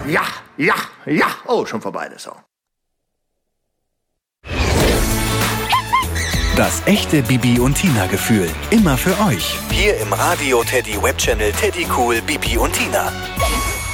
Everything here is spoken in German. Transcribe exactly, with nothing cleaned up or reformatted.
Ja, ja, ja. Oh, schon vorbei, der Song. Das echte Bibi und Tina Gefühl. Immer für euch. Hier im Radio Teddy Webchannel Teddy Cool Bibi und Tina.